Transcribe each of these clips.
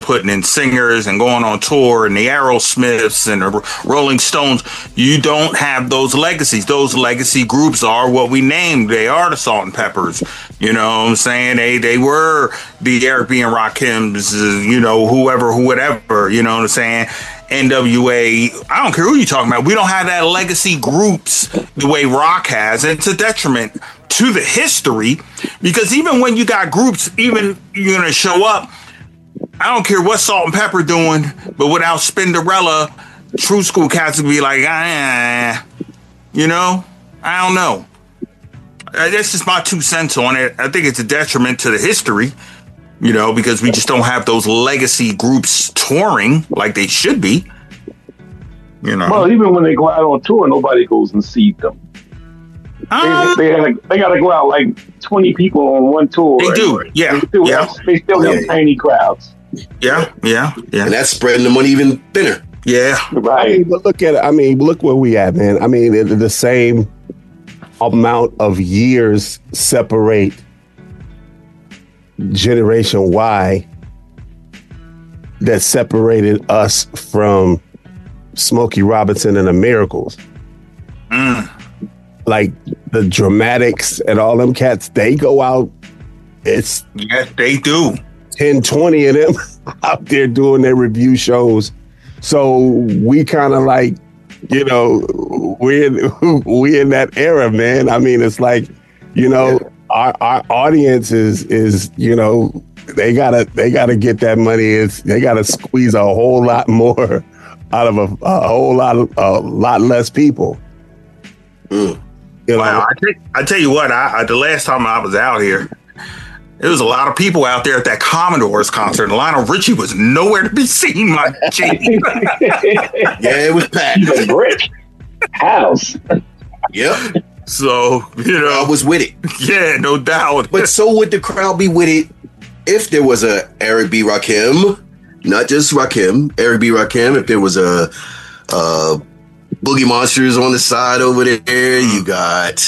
putting in singers and going on tour, and the Aerosmiths and the Rolling Stones. You don't have those legacies. Those legacy groups are what we named. They are the Salt and Peppers. You know what I'm saying? They were the Eric B. and Rakims, whoever, whatever, you know what I'm saying? NWA, I don't care who you're talking about. We don't have that legacy groups the way rock has. And it's a detriment to the history, because even when you got groups, even you're going to show up, I don't care what Salt and Pepper doing, but without Spinderella, True School cats would be like, I don't know. That's just my 2 cents on it. I think it's a detriment to the history, because we just don't have those legacy groups touring like they should be. Well, even when they go out on tour, nobody goes and sees them. They got to go out like 20 people on one tour. They do, yeah. They still have tiny crowds. Yeah. And that's spreading the money even thinner. Yeah. Right. But look where we at, man. I mean, the same amount of years separate Generation Y that separated us from Smokey Robinson and the Miracles. Like the Dramatics and all them cats, they go out. Yes, they do. 10, 20 of them out there doing their review shows. So we kind of like, we're in that era, man. I mean, it's like, our audience is they gotta get that money. They gotta squeeze a whole lot more out of a lot less people. Wow, I tell you what, the last time I was out here, there was a lot of people out there at that Commodores concert. Lionel Richie was nowhere to be seen, my G. Yeah, it was packed. He's a brick house. Yep. So, I was with it. Yeah, no doubt. But so would the crowd be with it if there was a Eric B. Rakim, not just Rakim, Eric B. Rakim, if there was a Boogie Monsters on the side over there, you got,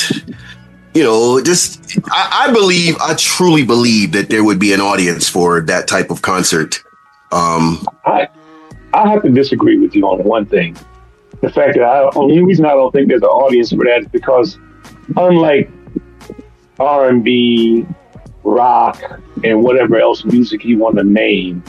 I truly believe that there would be an audience for that type of concert. I have to disagree with you on one thing. The fact that the only reason I don't think there's an audience for that is because unlike R&B, rock, and whatever else music you want to name,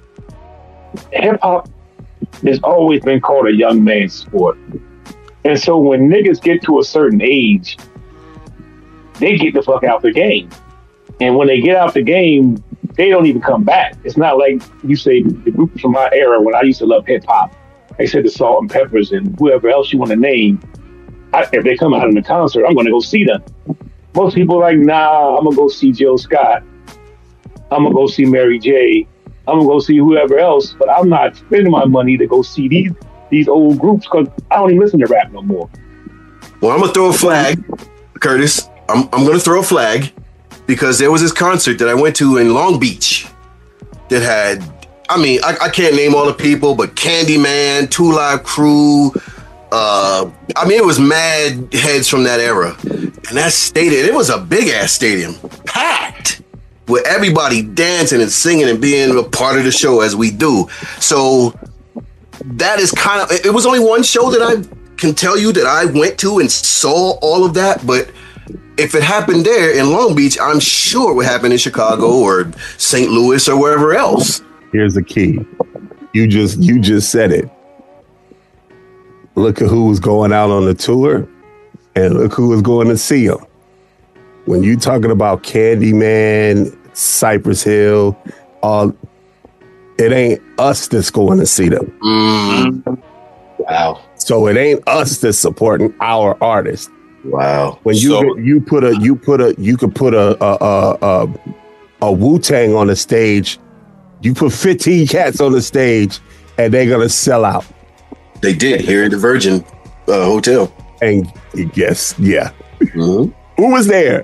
hip hop has always been called a young man's sport. And so when niggas get to a certain age, they get the fuck out the game. And when they get out the game, they don't even come back. It's not like you say the group from my era when I used to love hip hop. They said the Salt and Peppers and whoever else you want to name. If they come out in the concert, I'm going to go see them. Most people are like, nah, I'm going to go see Jill Scott. I'm going to go see Mary J. I'm going to go see whoever else, but I'm not spending my money to go see these old groups because I don't even listen to rap no more. Well, I'm going to throw a flag, Curtis. I'm going to throw a flag because there was this concert that I went to in Long Beach that had, I can't name all the people, but Candyman, 2 Live Crew. It was mad heads from that era. And that stadium, it was a big ass stadium, packed, with everybody dancing and singing and being a part of the show as we do. So that is kind of, it was only one show that I can tell you that I went to and saw all of that. But if it happened there in Long Beach, I'm sure it would happen in Chicago or St. Louis or wherever else. Here's the key. You just said it. Look at who was going out on the tour and look who was going to see them. When you talking about Candyman, Cypress Hill, it ain't us that's going to see them. Wow. So it ain't us that's supporting our artists. Wow. When you could put a Wu-Tang on the stage, you put 15 cats on the stage and they're going to sell out. They did here at the Virgin Hotel. And yes, yeah. Mm-hmm. Who was there?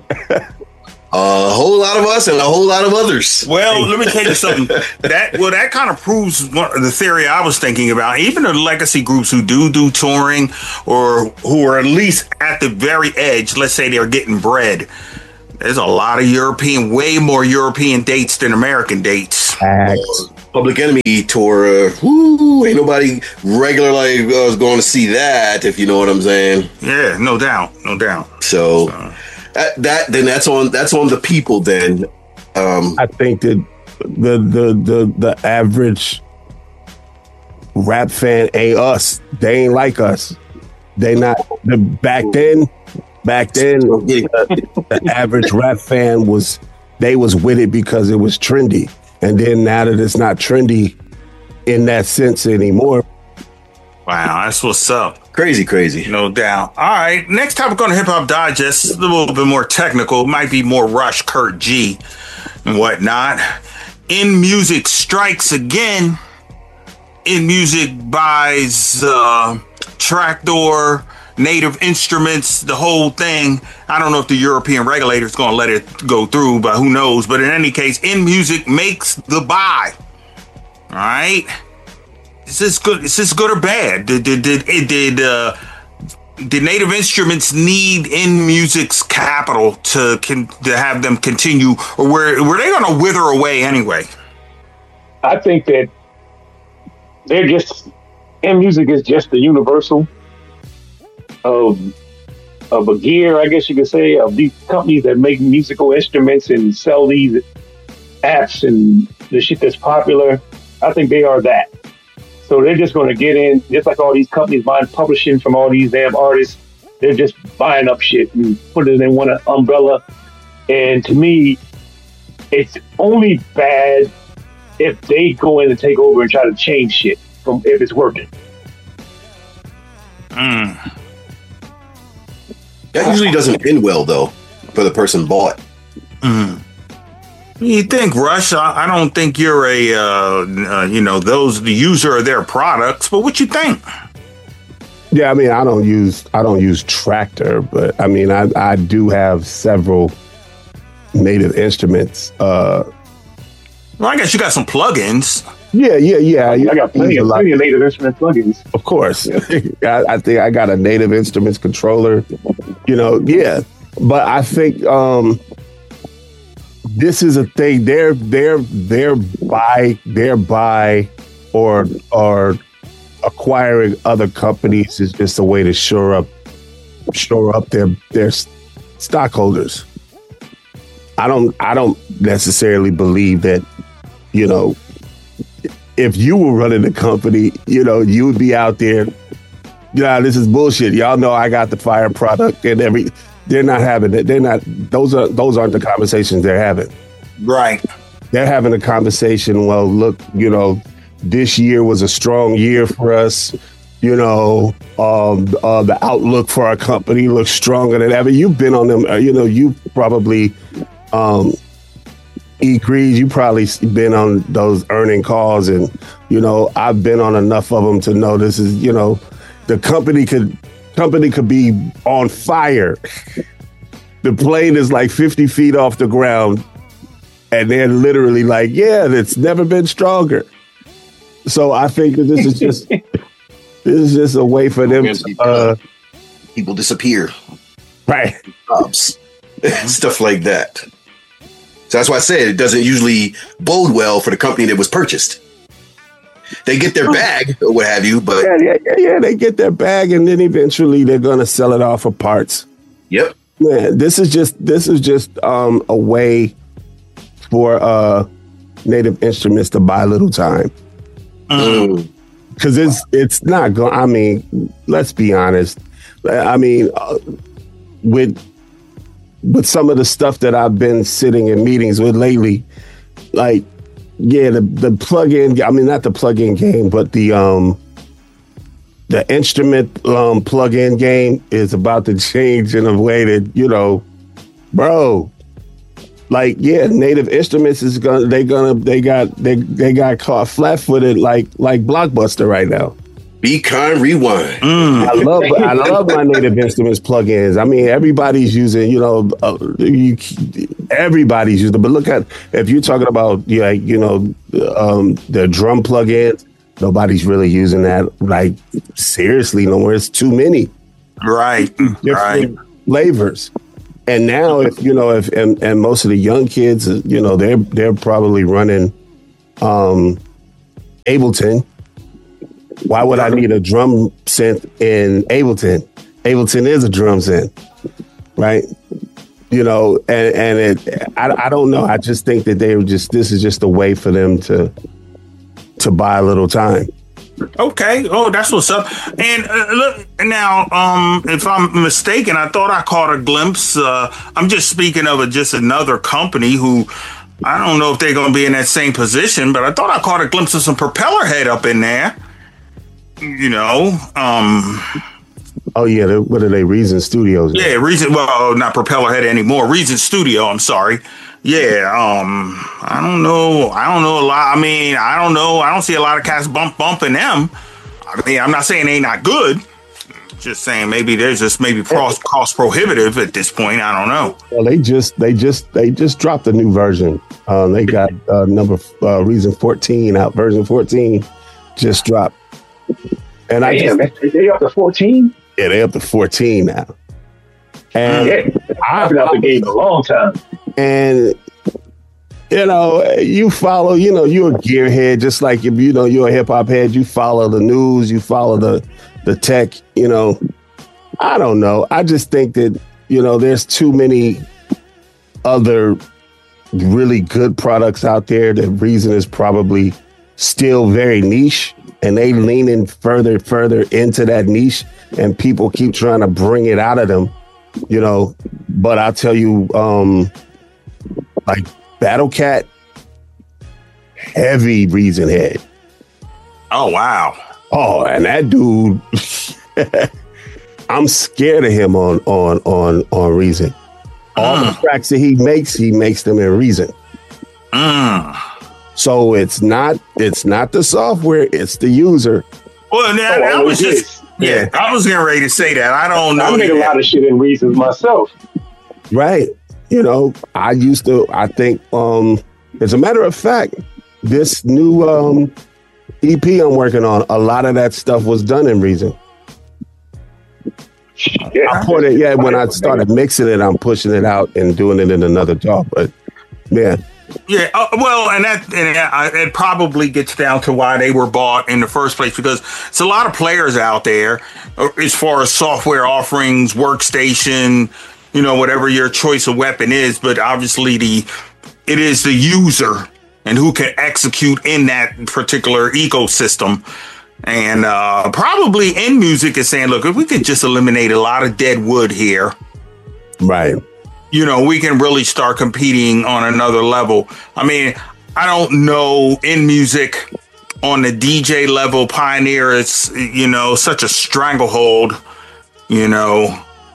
A whole lot of us and a whole lot of others. Well, let me tell you something. That kind of proves the theory I was thinking about. Even the legacy groups who do touring or who are at least at the very edge, let's say they're getting bread. There's a lot of way more European dates than American dates. Public Enemy tour. Ain't nobody regular like was going to see that, if you know what I'm saying. Yeah, no doubt. So that's on the people then. I think that the average rap fan ain't us. They ain't like us. They not back then. The average rap fan was with it because it was trendy. And then now that it's not trendy in that sense anymore. Wow, that's what's up. Crazy. No doubt. All right, next topic on Hip Hop Digest, a little bit more technical. Might be more Rush, Kurt G, and whatnot. In Music strikes again. In Music buys Tractor, Native Instruments, the whole thing. I don't know if the European regulator is going to let it go through, but who knows? But in any case, In Music makes the buy. All right. Is this good? Is this good or bad? Did Native Instruments need In Music's capital to have them continue, or were they going to wither away anyway? I think that In Music is just the universal of a gear, I guess you could say, of these companies that make musical instruments and sell these apps and the shit that's popular. I think they are that. So they're just going to get in, just like all these companies buying publishing from all these damn artists. They're just buying up shit and putting it in one umbrella. And to me, it's only bad if they go in and take over and try to change shit from if it's working. That usually doesn't end well, though, for the person bought. You think, Rush? I don't think you're the user of their products, but what you think? Yeah, I mean, I don't use Tractor, but I mean, I do have several Native Instruments. Well, I guess you got some plugins. Yeah. I got plenty of Native Instruments plugins. Of course. I think I got a Native Instruments controller, but I think this is a thing. Their buy or acquiring other companies is just a way to shore up their stockholders. I don't necessarily believe that, if you were running the company, you would be out there, this is bullshit. Y'all know I got the fire product and they're not having it. Those aren't the conversations they're having. Right. They're having a conversation. Well, look, this year was a strong year for us. The outlook for our company looks stronger than ever. You've been on them, you probably, Grease, you probably been on those earning calls, and I've been on enough of them to know this is the company could be on fire. The plane is like 50 feet off the ground, and they're literally like, yeah, it's never been stronger. So I think that this is just a way for them to people disappear, right? Jobs, stuff like that. So that's why I said it doesn't usually bode well for the company that was purchased. They get their bag or what have you, but yeah, they get their bag, and then eventually they're gonna sell it off for parts. Yep. Man, this is just a way for Native Instruments to buy a little time. Because it's not going. I mean, let's be honest. I mean, with some of the stuff that I've been sitting in meetings with lately, like, yeah, the plug-in. I mean, not the plug-in game, but the instrument plug-in game is about to change in a way that bro. Like, yeah, Native Instruments is they got caught flat-footed like Blockbuster right now. Be kind, rewind. I love my Native Instruments plugins. I mean, everybody's using, everybody's using. But look at, if you're talking about the drum plugins, nobody's really using that. Like, seriously, no more. It's too many. Right. Different flavors. And now, if most of the young kids, they're probably running Ableton. Why would I need a drum synth in Ableton? Ableton is a drum synth, right? You know, I don't know. I just think that this is just a way for them to buy a little time. Okay. Oh, that's what's up. And look now, if I'm mistaken, I thought I caught a glimpse. I'm just speaking of just another company who I don't know if they're going to be in that same position, but I thought I caught a glimpse of some Propeller Head up in there. You know. Oh yeah, what are they? Reason Studios. Yeah, Reason. Well, not Propeller Head anymore. Reason Studio. I'm sorry. Yeah, I don't know a lot. I mean, I don't know. I don't see a lot of cats bumping them. I mean, I'm not saying they not good. Just saying maybe there's just cost prohibitive at this point. I don't know. Well, they just dropped a new version. They got Reason 14 out. Version 14 just dropped. And they up to 14? Yeah, they up to 14 now. And I've been out the game a long time. And you know, you follow, you know, you're a gearhead, just like if you know you're a hip hop head, you follow the news, you follow the tech, you know. I don't know. I just think that, you know, there's too many other really good products out there. The Reason is probably still very niche, and they leaning further into that niche, and people keep trying to bring it out of them, you know. But I'll tell you, like Battle Cat, heavy Reason head. Oh wow. Oh, and that dude, I'm scared of him on Reason. All the tracks that he makes them in Reason. So it's not the software, it's the user. Well, I was just I was getting ready to say that. I don't know. I make a lot of shit in Reasons myself. Right. You know, I think, as a matter of fact, this new EP I'm working on, a lot of that stuff was done in Reason. Yeah. I put it, when I started mixing it, I'm pushing it out and doing it in another DAW, but yeah. Yeah, well, and it probably gets down to why they were bought in the first place, because it's a lot of players out there as far as software offerings, workstation, you know, whatever your choice of weapon is, but obviously it is the user and who can execute in that particular ecosystem. And probably in music is saying, look, if we could just eliminate a lot of dead wood here, right? You know, we can really start competing on another level. I mean, I don't know in music on the DJ level, Pioneer is, you know, such a stranglehold, you know.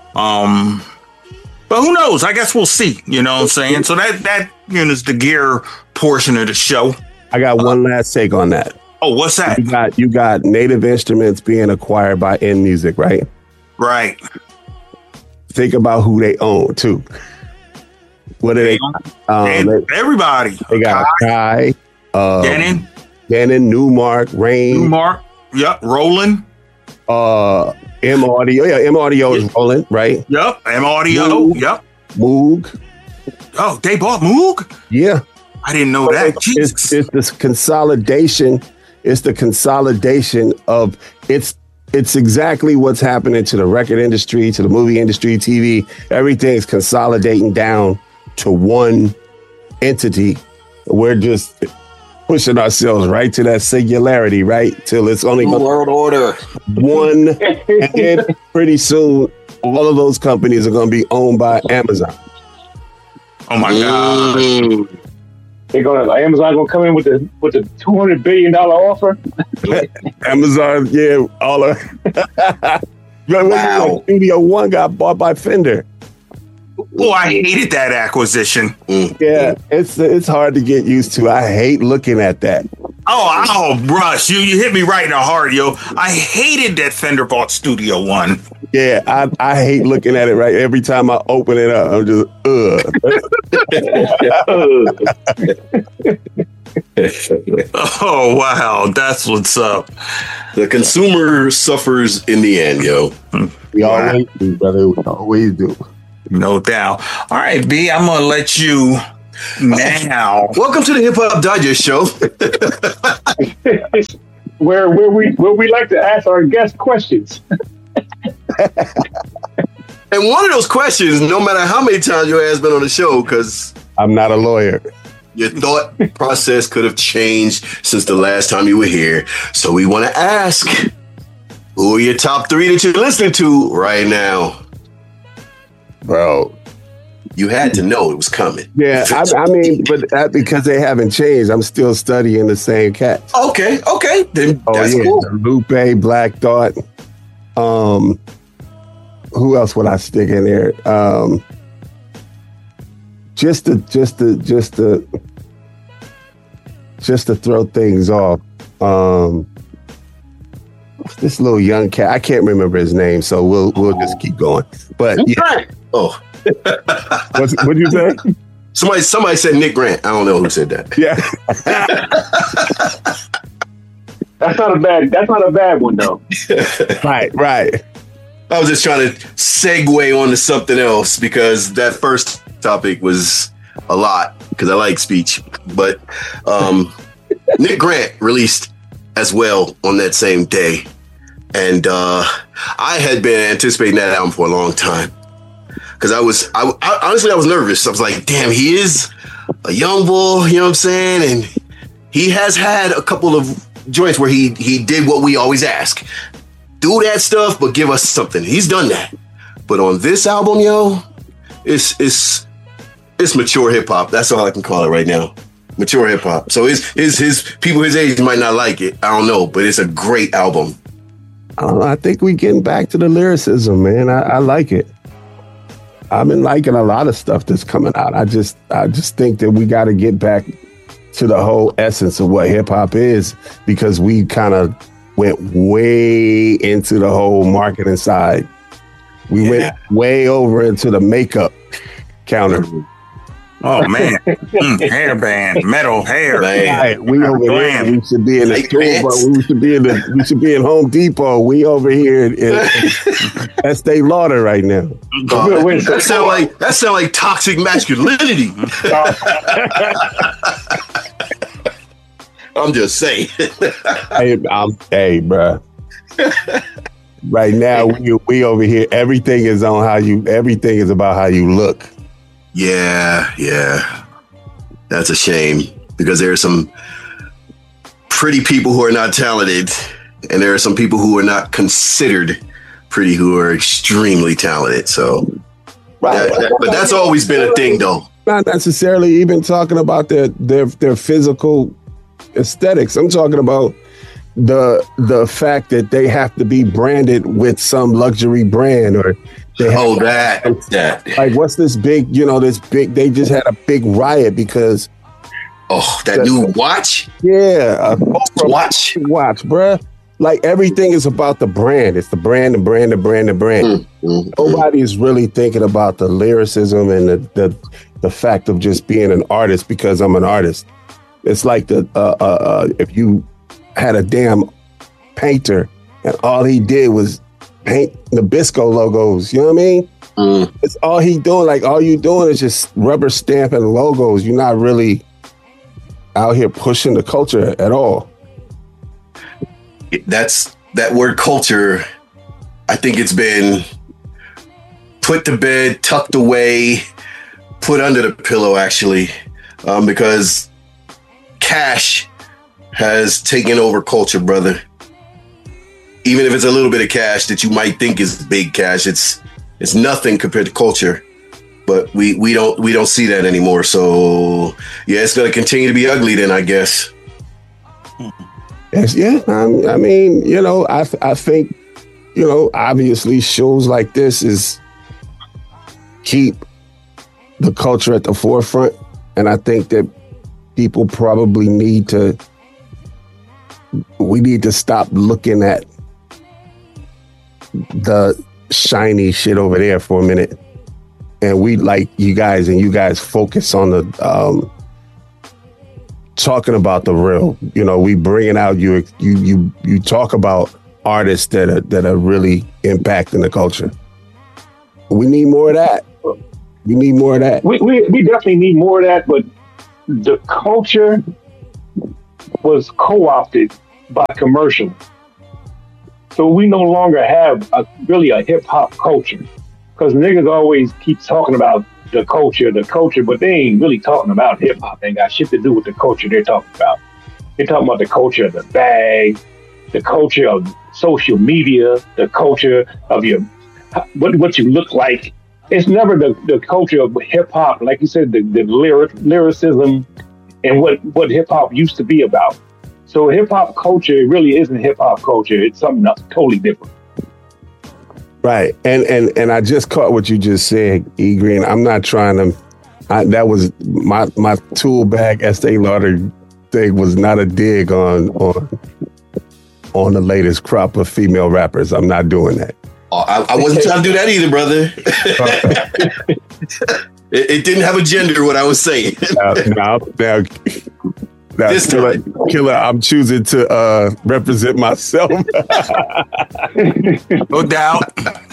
But who knows? I guess we'll see. You know what I'm saying? So that you know, is the gear portion of the show. I got one last take on that. Oh, what's that? You got Native Instruments being acquired by N Music, right? Right. Think about who they own too. What are they? Everybody. They got Kai, Denon, Newmark, Rain, Newmark. Yep, Roland. M Audio. Yeah, M Audio is rolling, right? Yep, M Audio. Moog. Yep. Moog. Oh, they bought Moog? Yeah. I didn't know that. It's this consolidation. It's the consolidation of it's exactly what's happening to the record industry, to the movie industry, TV. Everything's consolidating down to one entity. We're just pushing ourselves right to that singularity, right? Till it's only world order. One, and then pretty soon, all of those companies are going to be owned by Amazon. Oh my God! Amazon gonna come in with the $200 billion offer. Amazon, yeah, all of. Wow. Studio One got bought by Fender. Oh, I hated that acquisition. Yeah, it's hard to get used to. I hate looking at that. Oh, Russ, you hit me right in the heart, yo. I hated that Fender bought Studio One. Yeah, I hate looking at it. Right, every time I open it up, I'm just Oh wow, that's what's up. The consumer suffers in the end, yo. We always do, brother. We always do. No doubt. All right, B, I'm gonna let you Now, Welcome to the Hip Hop Digest Show. where we like to ask our guests questions. And one of those questions, no matter how many times your ass been on the show, because I'm not a lawyer. your thought process could have changed since the last time you were here. So we want to ask, who are your top 3 that you're listening to right now? Bro. You had to know it was coming. Yeah, I mean, but because they haven't changed, I'm still studying the same cats. Okay, then Oh that's yeah, cool. Lupe, Black Thought. Who else would I stick in there? Just to throw things off. This little young cat, I can't remember his name, so we'll just keep going. But yeah. Oh, What'd you say? somebody said Nick Grant. I don't know who said that. Yeah. That's not a bad one though. Right. I was just trying to segue onto something else because that first topic was a lot because I like speech. But Nick Grant released as well on that same day. And I had been anticipating that album for a long time. Because I honestly was nervous. I was like, damn, he is a young bull, you know what I'm saying? And he has had a couple of joints where he did what we always ask. Do that stuff, but give us something. He's done that. But on this album, yo, it's mature hip hop. That's all I can call it right now. Mature hip hop. So his people his age might not like it. I don't know, but it's a great album. I think we getting back to the lyricism, man. I like it. I've been liking a lot of stuff that's coming out. I just think that we got to get back to the whole essence of what hip hop is, because we kind of went way into the whole marketing side. We went way over into the makeup counter. oh man, hairband, metal hair. Right, we over here. We should be in the store, but we should be in Home Depot. We over here in Estee Lauder right now. That sound like toxic masculinity. I'm just saying. Hey, bro. Right now, we over here. Everything is about how you look. Yeah. That's a shame because there are some pretty people who are not talented, and there are some people who are not considered pretty who are extremely talented. So, Right. but that's always been a thing, though. Not necessarily even talking about their physical aesthetics. I'm talking about the fact that they have to be branded with some luxury brand, or they have that. like what's this big? They just had a big riot because that new watch. Yeah, watch, bruh. Like everything is about the brand. It's the brand. Mm-hmm. Nobody is really thinking about the lyricism and the fact of just being an artist because I'm an artist. It's like if you had a damn painter and all he did was paint Nabisco logos, you know what I mean? It's all he doing. Like all you doing is just rubber stamping logos. You're not really out here pushing the culture at all. That's that word culture. I think it's been put to bed, tucked away, put under the pillow, actually, because cash has taken over culture, brother. Even if it's a little bit of cash that you might think is big cash, it's nothing compared to culture. But we don't see that anymore. So yeah, it's going to continue to be ugly then, I guess. Yes, yeah. I mean, I think, obviously shows like this is keep the culture at the forefront. And I think that people probably need to stop looking at the shiny shit over there for a minute. And we like you guys focus on the talking about the real. We bringing out you talk about artists that are really impacting the culture. We need more of that. We need more of that. We definitely need more of that, but the culture was co-opted by commercial. So we no longer have really a hip hop culture, because niggas always keep talking about the culture, but they ain't really talking about hip hop. They ain't got shit to do with the culture they're talking about. They're talking about the culture of the bag, the culture of social media, the culture of what you look like. It's never the culture of hip hop, like you said, the lyricism and what hip hop used to be about. So hip hop culture really isn't hip hop culture. It's something else totally different. Right. And I just caught what you just said, E Green. I'm not trying to, that was my tool bag Estee Lauder thing was not a dig on the latest crop of female rappers. I'm not doing that. Oh, I wasn't trying to do that either, brother. It didn't have a gender, what I was saying. Now, Killer, I'm choosing to represent myself. No doubt.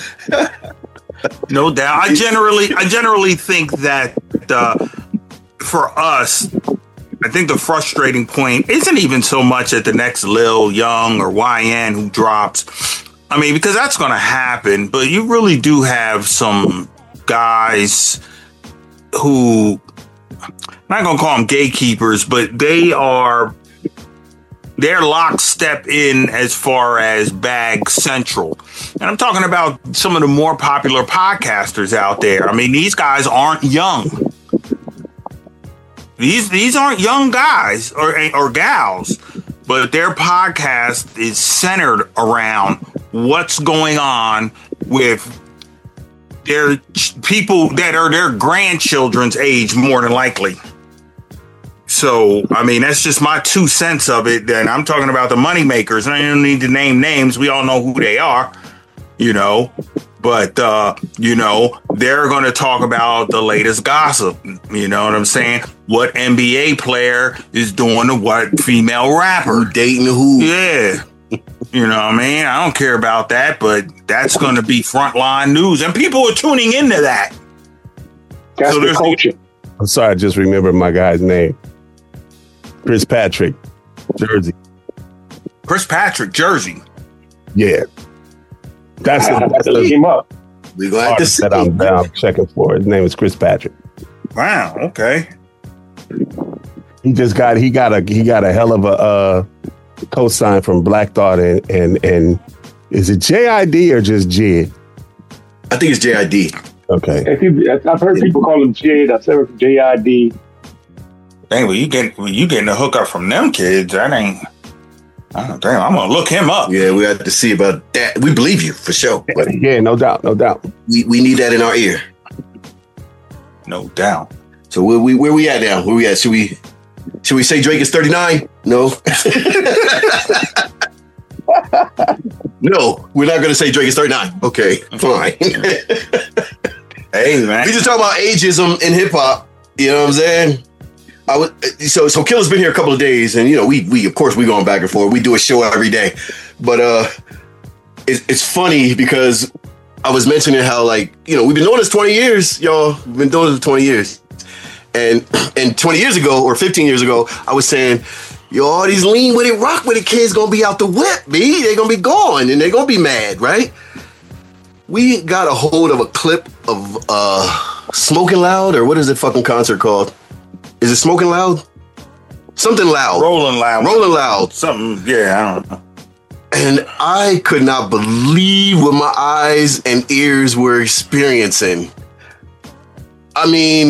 No doubt. I generally think that for us, I think the frustrating point isn't even so much at the next Lil Young or YN who drops. I mean, because that's going to happen, but you really do have some guys who, I'm not going to call them gatekeepers, but they're lockstep in as far as Bag Central. And I'm talking about some of the more popular podcasters out there. I mean, these guys aren't young. These aren't young guys or gals, but their podcast is centered around what's going on with their people that are their grandchildren's age, more than likely. So, I mean, that's just my 2 cents of it. Then I'm talking about the money makers. I don't need to name names. We all know who they are, but, they're going to talk about the latest gossip. You know what I'm saying? What NBA player is doing to what female rapper? Who dating who? Yeah. You know what I mean? I don't care about that, but that's going to be frontline news. And people are tuning into that. That's so the culture. I'm sorry, I just remembered my guy's name. Chris Patrick, Jersey. Chris Patrick, Jersey. Yeah. That's look him up. We're going to have to see. That I'm checking for. His name is Chris Patrick. Wow. Okay. He got a hell of a co-sign from Black Thought and is it JID or just JID? I think it's JID. Okay. I've heard people call him JID. I've heard JID. Dang, when you getting a hookup from them kids, that ain't. Oh, damn, I'm gonna look him up. Yeah, we have to see about that. We believe you for sure. But yeah, no doubt. We need that in our ear. No doubt. So where we at now? Where we at? Should we say Drake is 39? No. No, we're not gonna say Drake is 39. Okay, fine. Hey man, we just talk about ageism in hip hop. You know what I'm saying? So Killer's been here a couple of days, and we of course we going back and forth. We do a show every day, but it's funny because I was mentioning how we've been doing this 20 years, y'all. We've been doing this for 20 years, and 20 years ago or 15 years ago, I was saying, all these lean with it, rock with it kids gonna be out the whip, B. They're gonna be gone, and they're gonna be mad, right? We got a hold of a clip of Smoking Loud, or what is the fucking concert called? Is it Smoking Loud? Something loud. Rolling Loud. Something, yeah, I don't know. And I could not believe what my eyes and ears were experiencing. I mean,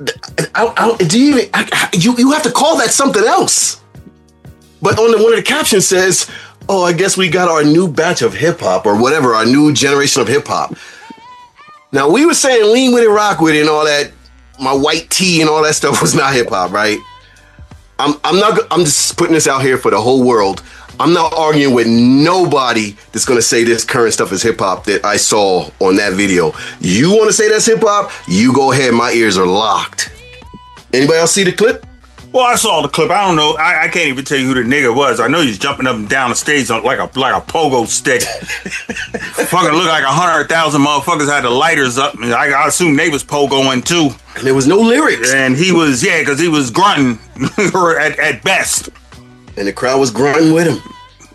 you have to call that something else. But on one of the captions says, "Oh, I guess we got our new batch of hip hop or whatever, our new generation of hip hop." Now we were saying lean with it, rock with it, and all that. My white tee and all that stuff was not hip hop, right? I'm just putting this out here for the whole world. I'm not arguing with nobody that's gonna say this current stuff is hip hop that I saw on that video. You want to say that's hip hop? You go ahead. My ears are locked. Anybody else see the clip? Well, I saw the clip. I don't know. I can't even tell you who the nigga was. I know he's jumping up and down the stage on like a pogo stick. Fucking look like 100,000 motherfuckers had the lighters up. I assume they was pogoing too. And there was no lyrics. And he was, because he was grunting at best. And the crowd was grunting with him.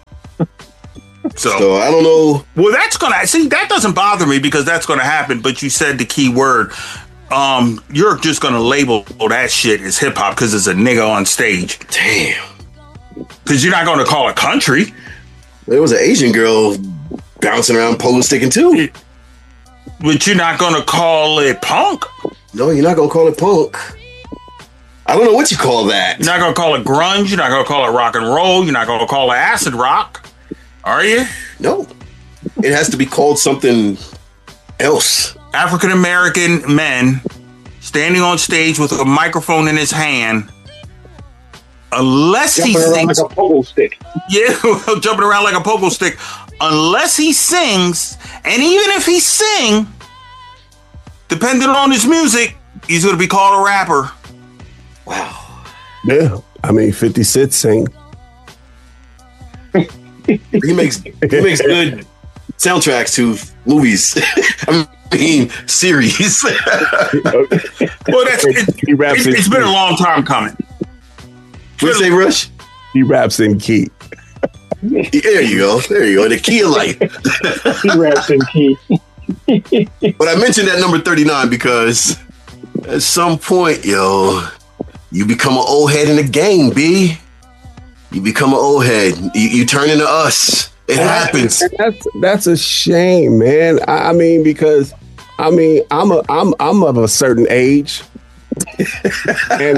So I don't know. Well, that doesn't bother me because that's gonna happen. But you said the key word. You're just gonna label that shit as hip hop because it's a nigga on stage. Damn. Because you're not gonna call it country. There was an Asian girl bouncing around pogo sticking too. But you're not gonna call it punk. No, you're not gonna call it punk. I don't know what you call that. You're not gonna call it grunge. You're not gonna call it rock and roll. You're not gonna call it acid rock. Are you? No. It has to be called something else. African American men standing on stage with a microphone in his hand, unless jumping he around sings, like a pogo stick. Yeah, jumping around like a pogo stick. Unless he sings, and even if he sing, depending on his music, he's going to be called a rapper. Wow. Yeah, I mean, 50 Cent sing. He makes good soundtracks to movies. I mean, series. Well, it's been a long time coming. What you say, Rush? He raps in key. There you go. The key of life. He raps in key. But I mentioned that number 39 because at some point, you become an old head in the game, B. You become an old head. You turn into us. It happens. That's a shame, man. I mean, because I'm of a certain age, and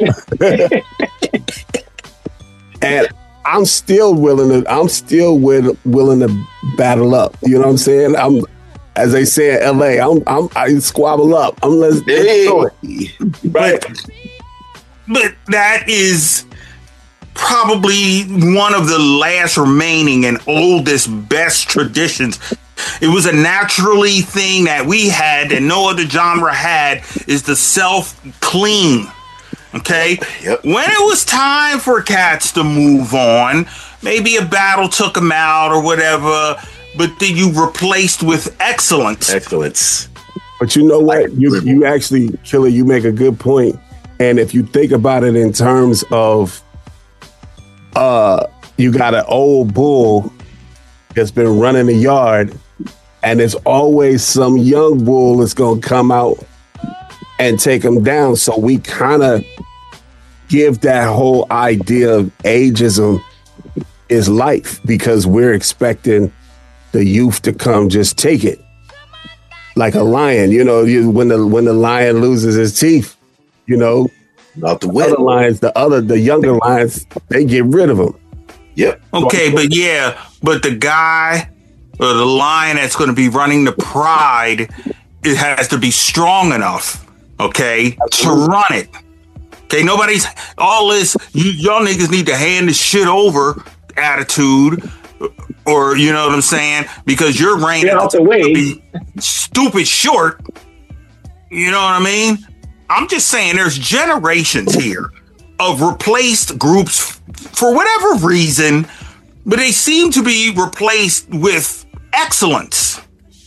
and I'm still willing to battle up. You know what I'm saying? As they say in LA, I squabble up. Let's do it. Right. But that is probably one of the last remaining and oldest, best traditions. It was a naturally thing that we had and no other genre had, is the self-clean. Okay? Yep. When it was time for cats to move on, maybe a battle took them out or whatever, but then you replaced with excellence. Excellence. But you know what? You actually, Killer, you make a good point. And if you think about it in terms of you got an old bull that's been running the yard, and there's always some young bull that's going to come out and take him down. So we kind of give that whole idea of ageism is life, because we're expecting the youth to come just take it. Like a lion, when the lion loses his teeth, Not the win. The younger lions, they get rid of them. Yep. Okay, but the guy or the lion that's going to be running the pride, it has to be strong enough, okay, to run it. Okay, nobody's all this. Y'all niggas need to hand this shit over attitude, or you know what I'm saying? Because your reign Get out the way. be stupid short. You know what I mean? I'm just saying there's generations here of replaced groups for whatever reason, but they seem to be replaced with excellence.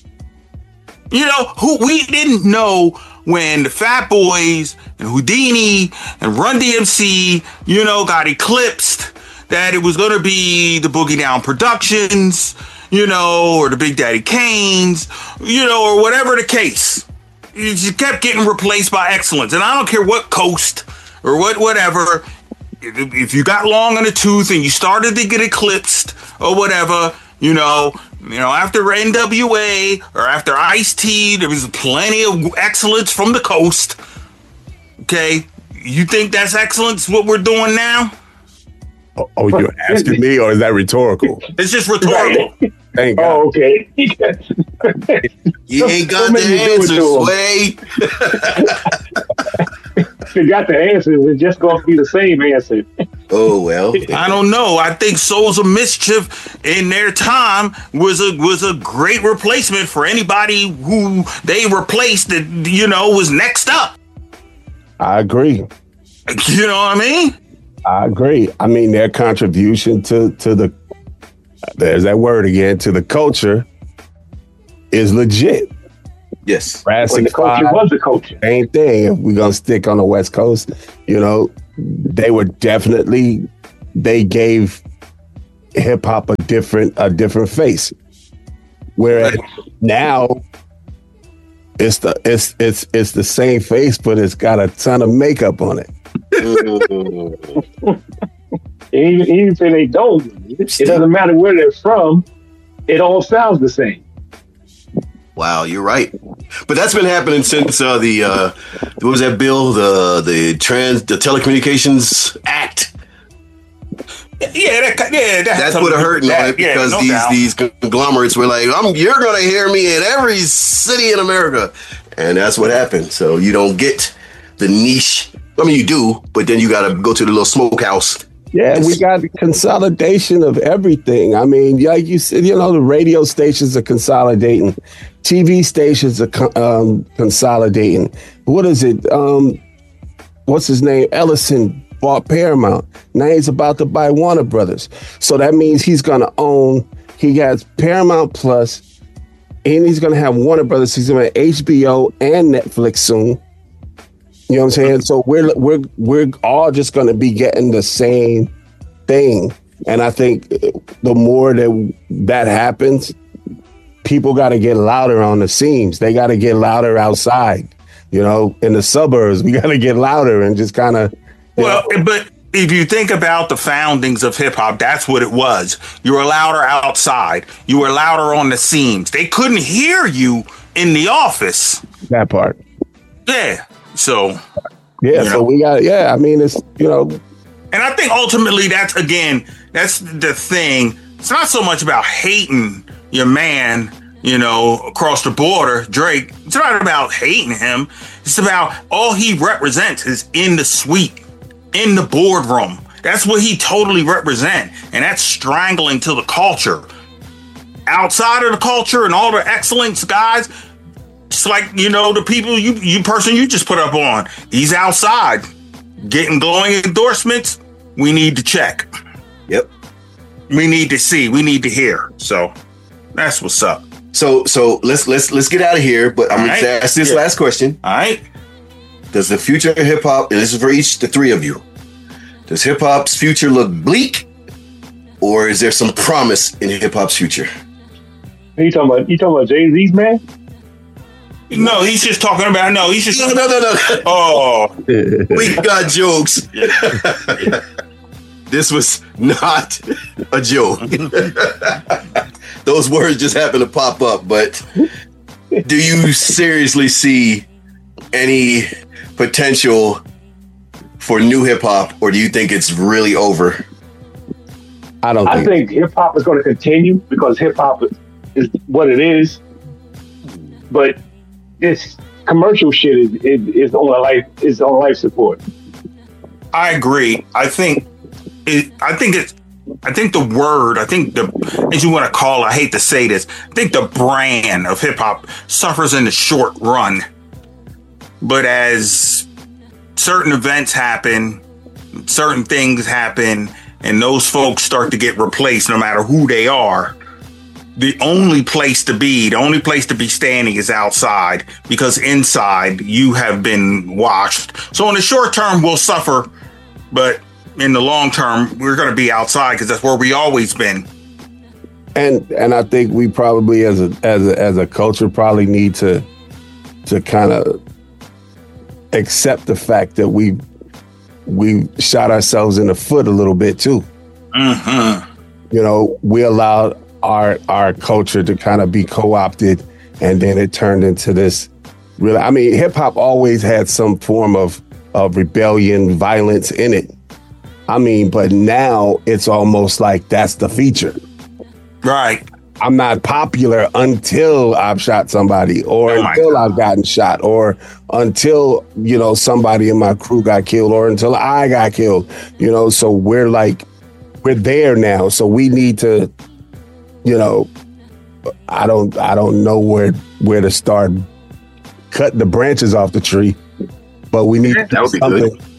Who we didn't know when the Fat Boys and Houdini and Run DMC, got eclipsed, that it was going to be the Boogie Down Productions, or the Big Daddy Kanes, or whatever the case. You kept getting replaced by excellence. And I don't care what coast or whatever. If you got long in the tooth and you started to get eclipsed or whatever, after NWA or after Ice-T, there was plenty of excellence from the coast. Okay? You think that's excellence, what we're doing now? Oh, you're asking me, or is that rhetorical? It's just rhetorical. Thank God. Oh, okay. You ain't got the answer, Sway. You got the answers. It's just going to be the same answer. Oh, well. I don't know. I think Souls of Mischief in their time was a great replacement for anybody who they replaced that, was next up. I agree. You know what I mean? I agree. I mean, their contribution to the, there's that word again, to the culture is legit. Yes. When the culture was the culture. Same thing. If we're going to stick on the West Coast, you know, they were definitely, they gave hip hop a different face. Whereas now it's the same face, but it's got a ton of makeup on it. Even if they don't, it doesn't matter where they're from. It all sounds the same. Wow, you're right. But that's been happening since what was that bill? The Telecommunications Act. That's what it hurt on it, because these conglomerates were like, you're gonna hear me in every city in America. And that's what happened. So you don't get the niche. I mean, you do, but then you gotta go to the little smokehouse. Yeah, we got consolidation of everything. I mean, like you said, you know, the radio stations are consolidating, TV stations are consolidating. What is it? What's his name? Ellison bought Paramount. Now he's about to buy Warner Brothers. So that means he's going to own, he has Paramount Plus, and he's going to have Warner Brothers. He's going to have HBO and Netflix soon. You know what I'm saying? So we're all just going to be getting the same thing. And I think the more that happens, people got to get louder on the seams. They got to get louder outside. You know, in the suburbs, we got to get louder and just kind of. Well, but if you think about the foundings of hip hop, that's what it was. You were louder outside. You were louder on the seams. They couldn't hear you in the office. That part. Yeah. So. Yeah. So we got. Yeah. I mean, it's, you know. And I think ultimately that's the thing. It's not so much about hating your man, you know, across the border, Drake. It's not about hating him. It's about all he represents is in the suite, in the boardroom. That's what he totally represents. And that's strangling to the culture. Outside of the culture and all the excellence guys, it's like, you know, the people you just put up on. He's outside getting glowing endorsements. We need to check. Yep. We need to see. We need to hear. So that's what's up. So let's get out of here. But I'm going to ask this last question. All right. Does the future of hip hop, and this is for the three of you, does hip hop's future look bleak, or is there some promise in hip hop's future? You talking about Jay-Z's man? No, he's just talking about. No, he's just. No. Oh, we got jokes. This was not a joke. Those words just happened to pop up. But do you seriously see any potential for new hip hop, or do you think it's really over? I think hip hop is going to continue because hip hop is what it is. But this commercial shit is on life support. I agree. I think the word, as you want to call it, I hate to say this, I think the brand of hip hop suffers in the short run. But as certain events happen, certain things happen, and those folks start to get replaced no matter who they are, the only place to be standing is outside, because inside you have been washed. So in the short term, we'll suffer, but in the long term, we're going to be outside because that's where we always been. And I think we probably as a culture probably need to kind of accept the fact that we shot ourselves in the foot a little bit too. Mm-hmm. You know, we allowed our culture to kind of be co-opted, and then it turned into this really, I mean, hip hop always had some form of rebellion, violence in it. I mean, but now it's almost like that's the feature. Right. I'm not popular until I've shot somebody, or until I've gotten shot, or until, you know, somebody in my crew got killed, or until I got killed, you know, so we're there now. So we need to, you know, I don't know where to start cutting the branches off the tree, but we need to do something.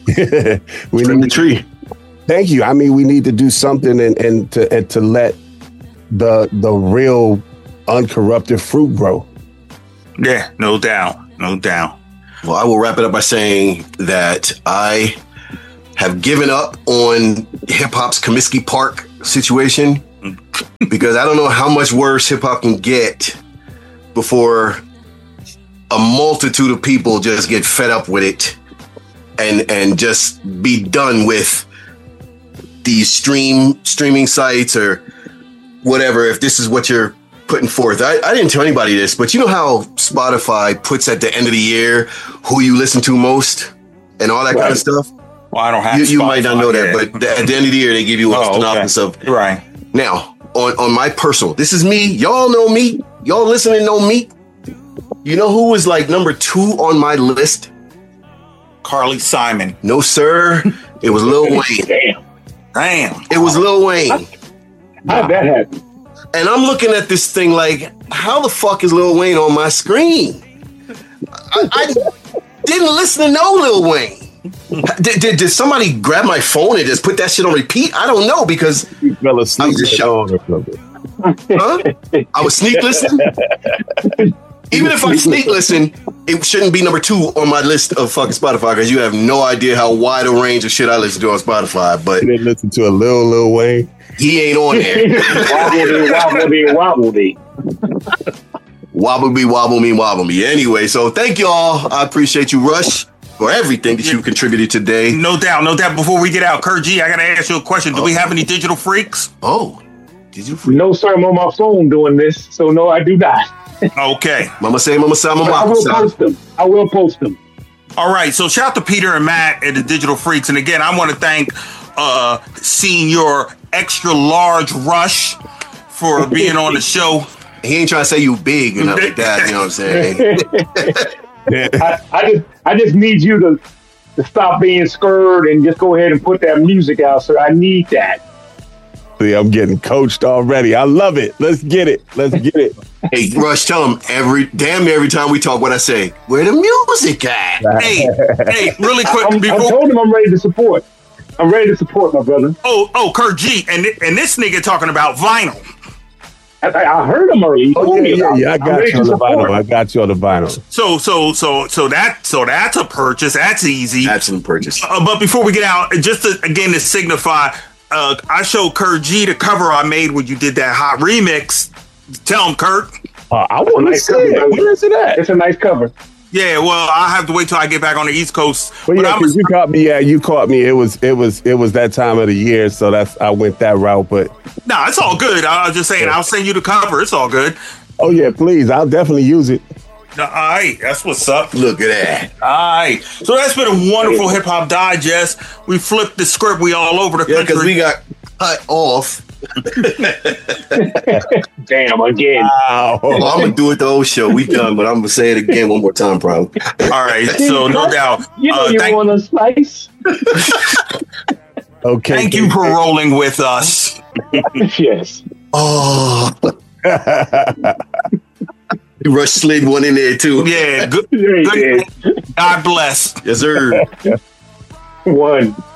We Trim the need tree. Thank you. I mean, we need to do something and to let the real uncorrupted fruit grow. Yeah, no doubt. No doubt. Well, I will wrap it up by saying that I have given up on hip hop's Comiskey Park situation because I don't know how much worse hip hop can get before a multitude of people just get fed up with it and just be done with these streaming sites or whatever. If this is what you're putting forth, I didn't tell anybody this, but you know how Spotify puts at the end of the year who you listen to most and all that kind of stuff. Well, I don't have You might not know that, yet. but at the end of the year, they give you a synopsis of. Right. Now, on my personal, this is me. Y'all know me. Y'all listening know me. You know who was like number 2 on my list? Carly Simon. No, sir. It was Lil Wayne. Damn. It was Lil Wayne. How'd that happen? And I'm looking at this thing like, how the fuck is Lil Wayne on my screen? I didn't listen to no Lil Wayne. Did somebody grab my phone and just put that shit on repeat? I don't know because You fell asleep. I was just shocked. Huh? I was sneak listening. Even if I sneak listen, it shouldn't be number 2 on my list of fucking Spotify because you have no idea how wide a range of shit I listen to on Spotify. But You didn't listen to a Lil Wayne. he ain't on there. Wobble dee. Wobble me. Anyway, so thank y'all. I appreciate you, Rush, for everything that you contributed today. No doubt. No doubt. Before we get out, Kurt G, I got to ask you a question. Do we have any digital freaks? Oh, did you? No, sir, I'm on my phone doing this, so no, I do not. Okay. Mama say, I will post them. All right. So shout out to Peter and Matt at the Digital Freaks. And again, I want to thank Senior Extra Large Rush for being on the show. He ain't trying to say you big and nothing like that. You know what I'm saying? I just need you to stop being scared and just go ahead and put that music out, sir. I need that. See, I'm getting coached already. I love it. Let's get it. Hey, Rush, tell him damn near every time we talk what I say. Where the music at? Hey, really quick. I told him I'm ready to support. I'm ready to support my brother. Oh, Kurt G, and this nigga talking about vinyl. I heard him already. Yeah. I got you on the vinyl. So that's a purchase. That's easy. That's a purchase. But before we get out, just to signify, I showed Kurt G the cover I made when you did that hot remix. Tell him, Kurt. I want to see it. Where is it at? It's a nice cover. Yeah, well, I'll have to wait till I get back on the East Coast. But yeah, because you caught me. Yeah, you caught me. It was that time of the year, so I went that route. But no, it's all good. I was just saying, I'll send you the cover. It's all good. Oh yeah, please. I'll definitely use it. All right, that's what's up. Look at that. All right, so that's been a wonderful Hip Hop Digest. We flipped the script. We all over the country. Yeah, because we got cut off. Damn, again. Wow. Well, I'm gonna do it the whole show. We done, but I'm gonna say it again one more time, probably. All right, so no doubt. You know you want a slice. Okay. Thank you for rolling with us. Yes. Oh. Rush slid one in there too. Yeah, good. Yeah, he did. God bless. Yes, sir. One.